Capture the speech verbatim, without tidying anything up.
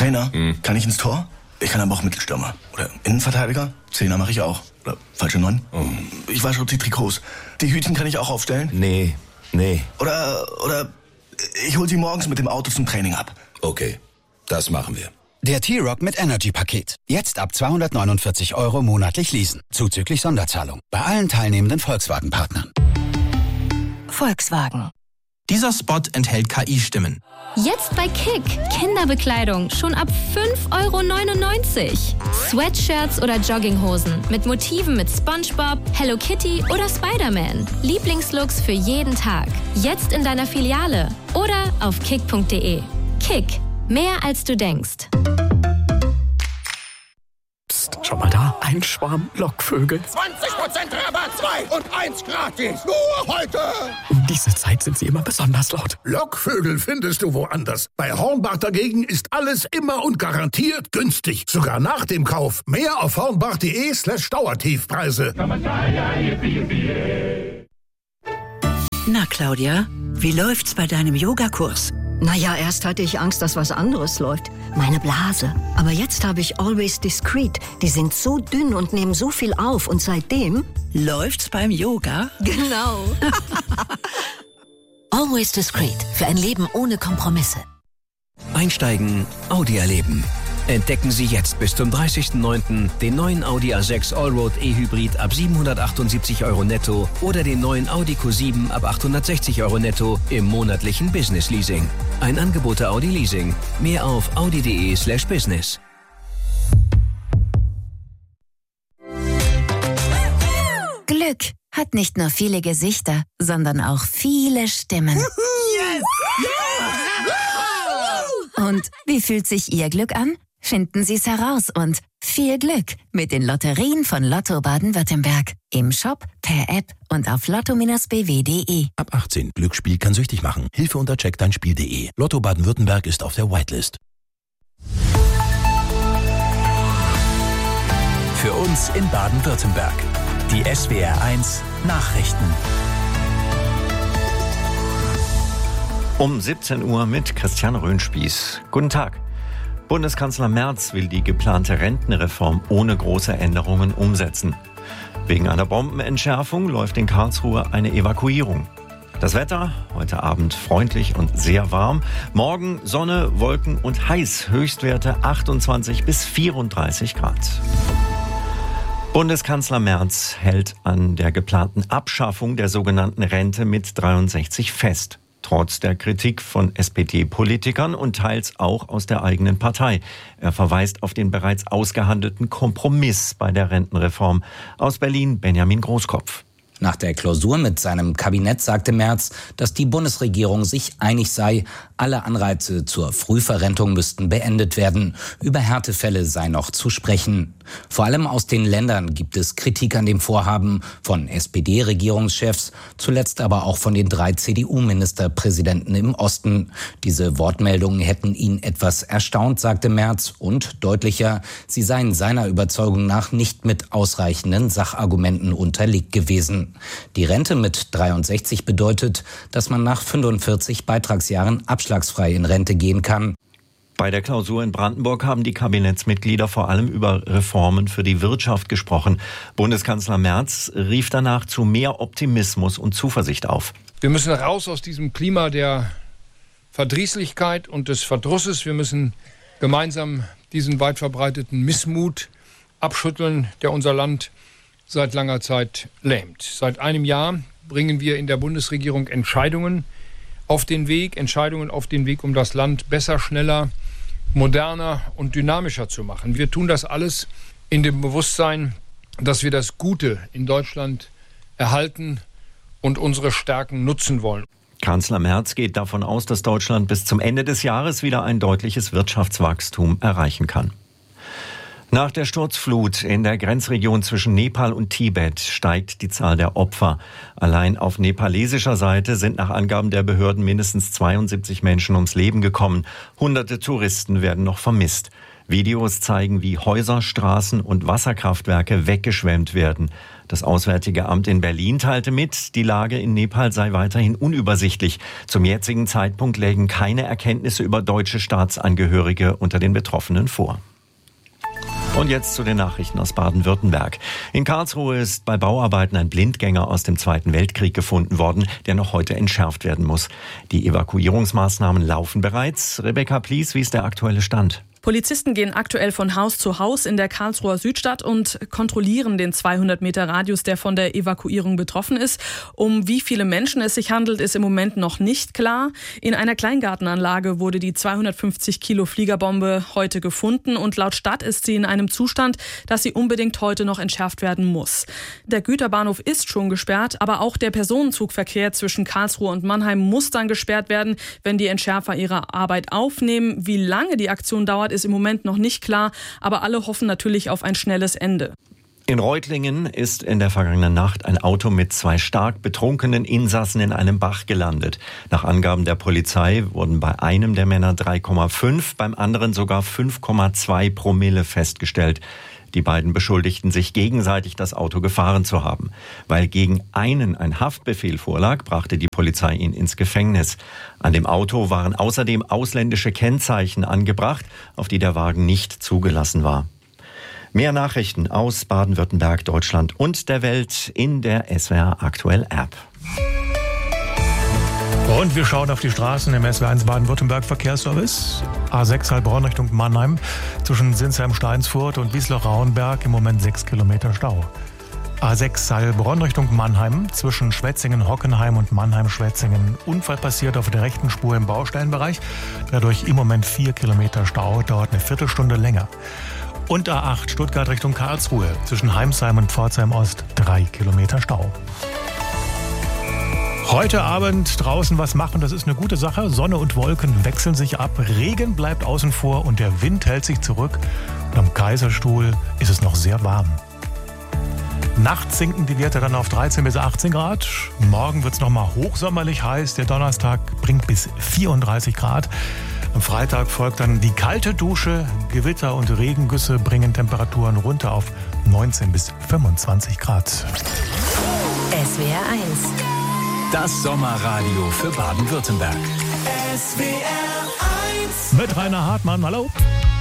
Trainer. Hm. Kann ich ins Tor? Ich kann aber auch Mittelstürmer. Oder Innenverteidiger. Zehner mache ich auch. Oder falsche Neun. Oh. Ich wasche die Trikots. Die Hütchen kann ich auch aufstellen. Nee, nee. Oder, oder ich hol sie morgens mit dem Auto zum Training ab. Okay, das machen wir. Der T-Rock mit Energy-Paket. Jetzt ab zweihundertneunundvierzig Euro monatlich leasen. Zuzüglich Sonderzahlung. Bei allen teilnehmenden Volkswagen-Partnern. Volkswagen. Dieser Spot enthält K I-Stimmen. Jetzt bei Kick. Kinderbekleidung schon ab fünf Euro neunundneunzig. Sweatshirts oder Jogginghosen mit Motiven mit SpongeBob, Hello Kitty oder Spider-Man. Lieblingslooks für jeden Tag. Jetzt in deiner Filiale oder auf kick punkt de. Kick. Mehr als du denkst. Psst, schau mal da. Ein Schwarm Lockvögel. zwanzig Prozent Rabatt, zwei und eins gratis. Nur heute. Um diese Zeit sind sie immer besonders laut. Lockvögel findest du woanders. Bei Hornbach dagegen ist alles immer und garantiert günstig. Sogar nach dem Kauf. Mehr auf hornbach.de slash Dauertiefpreise. Na, Claudia, wie läuft's bei deinem Yogakurs? Naja, erst hatte ich Angst, dass was anderes läuft. Meine Blase. Aber jetzt habe ich Always Discreet. Die sind so dünn und nehmen so viel auf. Und seitdem... Läuft's beim Yoga? Genau. Always Discreet. Für ein Leben ohne Kompromisse. Einsteigen, Audi erleben. Entdecken Sie jetzt bis zum dreißigsten neunten den neuen Audi A sechs Allroad E-Hybrid ab siebenhundertachtundsiebzig Euro netto oder den neuen Audi Q sieben ab achthundertsechzig Euro netto im monatlichen Business Leasing. Ein Angebot der Audi Leasing. Mehr auf audi.de slash business. Glück hat nicht nur viele Gesichter, sondern auch viele Stimmen. Yes! Und wie fühlt sich Ihr Glück an? Finden Sie es heraus und viel Glück mit den Lotterien von Lotto Baden-Württemberg. Im Shop, per App und auf lotto b w punkt de. Ab achtzehn. Glücksspiel kann süchtig machen. Hilfe unter check dein Spiel punkt de. Lotto Baden-Württemberg ist auf der Whitelist. Für uns in Baden-Württemberg. Die S W R eins Nachrichten. Um siebzehn Uhr mit Christian Röhnspieß. Guten Tag. Bundeskanzler Merz will die geplante Rentenreform ohne große Änderungen umsetzen. Wegen einer Bombenentschärfung läuft in Karlsruhe eine Evakuierung. Das Wetter, heute Abend freundlich und sehr warm. Morgen Sonne, Wolken und heiß. Höchstwerte achtundzwanzig bis vierunddreißig Grad. Bundeskanzler Merz hält an der geplanten Abschaffung der sogenannten Rente mit dreiundsechzig fest. Trotz der Kritik von S P D-Politikern und teils auch aus der eigenen Partei. Er verweist auf den bereits ausgehandelten Kompromiss bei der Rentenreform. Aus Berlin Benjamin Großkopf. Nach der Klausur mit seinem Kabinett sagte Merz, dass die Bundesregierung sich einig sei, alle Anreize zur Frühverrentung müssten beendet werden. Über Härtefälle sei noch zu sprechen. Vor allem aus den Ländern gibt es Kritik an dem Vorhaben von S P D-Regierungschefs, zuletzt aber auch von den drei C D U-Ministerpräsidenten im Osten. Diese Wortmeldungen hätten ihn etwas erstaunt, sagte Merz, und deutlicher, sie seien seiner Überzeugung nach nicht mit ausreichenden Sachargumenten unterlegt gewesen. Die Rente mit dreiundsechzig bedeutet, dass man nach fünfundvierzig Beitragsjahren abschlagsfrei in Rente gehen kann. Bei der Klausur in Brandenburg haben die Kabinettsmitglieder vor allem über Reformen für die Wirtschaft gesprochen. Bundeskanzler Merz rief danach zu mehr Optimismus und Zuversicht auf. Wir müssen raus aus diesem Klima der Verdrießlichkeit und des Verdrusses. Wir müssen gemeinsam diesen weit verbreiteten Missmut abschütteln, der unser Land seit langer Zeit lähmt. Seit einem Jahr bringen wir in der Bundesregierung Entscheidungen auf den Weg, Entscheidungen auf den Weg, um das Land besser, schneller, moderner und dynamischer zu machen. Wir tun das alles in dem Bewusstsein, dass wir das Gute in Deutschland erhalten und unsere Stärken nutzen wollen. Kanzler Merz geht davon aus, dass Deutschland bis zum Ende des Jahres wieder ein deutliches Wirtschaftswachstum erreichen kann. Nach der Sturzflut in der Grenzregion zwischen Nepal und Tibet steigt die Zahl der Opfer. Allein auf nepalesischer Seite sind nach Angaben der Behörden mindestens zweiundsiebzig Menschen ums Leben gekommen. Hunderte Touristen werden noch vermisst. Videos zeigen, wie Häuser, Straßen und Wasserkraftwerke weggeschwemmt werden. Das Auswärtige Amt in Berlin teilte mit, die Lage in Nepal sei weiterhin unübersichtlich. Zum jetzigen Zeitpunkt lägen keine Erkenntnisse über deutsche Staatsangehörige unter den Betroffenen vor. Und jetzt zu den Nachrichten aus Baden-Württemberg. In Karlsruhe ist bei Bauarbeiten ein Blindgänger aus dem Zweiten Weltkrieg gefunden worden, der noch heute entschärft werden muss. Die Evakuierungsmaßnahmen laufen bereits. Rebecca Plies, wie ist der aktuelle Stand? Polizisten gehen aktuell von Haus zu Haus in der Karlsruher Südstadt und kontrollieren den zweihundert Meter Radius, der von der Evakuierung betroffen ist. Um wie viele Menschen es sich handelt, ist im Moment noch nicht klar. In einer Kleingartenanlage wurde die zweihundertfünfzig Kilo Fliegerbombe heute gefunden und laut Stadt ist sie in einem Zustand, dass sie unbedingt heute noch entschärft werden muss. Der Güterbahnhof ist schon gesperrt, aber auch der Personenzugverkehr zwischen Karlsruhe und Mannheim muss dann gesperrt werden, wenn die Entschärfer ihre Arbeit aufnehmen. Wie lange die Aktion dauert, ist im Moment noch nicht klar, aber alle hoffen natürlich auf ein schnelles Ende. In Reutlingen ist in der vergangenen Nacht ein Auto mit zwei stark betrunkenen Insassen in einem Bach gelandet. Nach Angaben der Polizei wurden bei einem der Männer drei Komma fünf, beim anderen sogar fünf Komma zwei Promille festgestellt. Die beiden beschuldigten sich gegenseitig, das Auto gefahren zu haben. Weil gegen einen ein Haftbefehl vorlag, brachte die Polizei ihn ins Gefängnis. An dem Auto waren außerdem ausländische Kennzeichen angebracht, auf die der Wagen nicht zugelassen war. Mehr Nachrichten aus Baden-Württemberg, Deutschland und der Welt in der S W R Aktuell App. Und wir schauen auf die Straßen im S W R eins Baden-Württemberg Verkehrsservice. A sechs Heilbronn Richtung Mannheim zwischen Sinsheim-Steinsfurt und Wiesloch-Rauenberg im Moment sechs Kilometer Stau. A sechs Heilbronn Richtung Mannheim zwischen Schwetzingen-Hockenheim und Mannheim-Schwetzingen. Unfall passiert auf der rechten Spur im Baustellenbereich. Dadurch im Moment vier Kilometer Stau, dauert eine Viertelstunde länger. Und A acht Stuttgart Richtung Karlsruhe zwischen Heimsheim und Pforzheim Ost drei Kilometer Stau. Heute Abend draußen was machen, das ist eine gute Sache. Sonne und Wolken wechseln sich ab, Regen bleibt außen vor und der Wind hält sich zurück. Und am Kaiserstuhl ist es noch sehr warm. Nachts sinken die Werte dann auf dreizehn bis achtzehn Grad. Morgen wird es nochmal hochsommerlich heiß. Der Donnerstag bringt bis vierunddreißig Grad. Am Freitag folgt dann die kalte Dusche. Gewitter und Regengüsse bringen Temperaturen runter auf neunzehn bis fünfundzwanzig Grad. S W R eins. Das Sommerradio für Baden-Württemberg. S W R eins. Mit Rainer Hartmann, hallo.